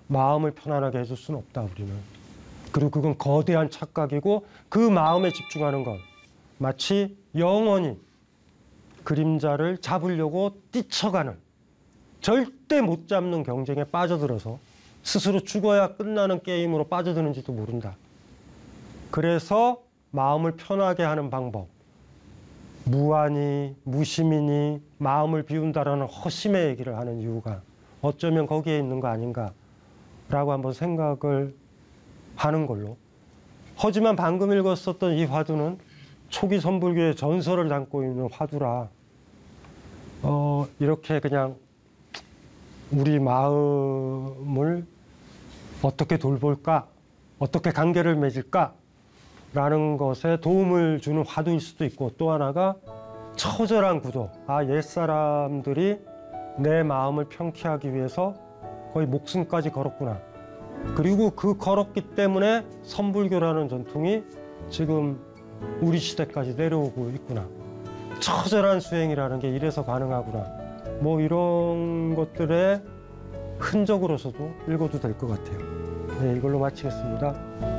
마음을 편안하게 해줄 수는 없다, 우리는. 그리고 그건 거대한 착각이고 그 마음에 집중하는 건 마치 영원히 그림자를 잡으려고 뛰쳐가는 절대 못 잡는 경쟁에 빠져들어서 스스로 죽어야 끝나는 게임으로 빠져드는지도 모른다. 그래서 마음을 편하게 하는 방법, 무안이, 무심이니 마음을 비운다라는 허심의 얘기를 하는 이유가 어쩌면 거기에 있는 거 아닌가라고 한번 생각을 하는 걸로. 하지만 방금 읽었었던 이 화두는 초기 선불교의 전설을 담고 있는 화두라 이렇게 그냥 우리 마음을 어떻게 돌볼까, 어떻게 관계를 맺을까 라는 것에 도움을 주는 화두일 수도 있고, 또 하나가 처절한 구도, 옛사람들이 내 마음을 평키하기 위해서 거의 목숨까지 걸었구나. 그리고 그 걸었기 때문에 선불교라는 전통이 지금 우리 시대까지 내려오고 있구나. 처절한 수행이라는 게 이래서 가능하구나. 뭐 이런 것들의 흔적으로서도 읽어도 될 것 같아요. 네, 이걸로 마치겠습니다.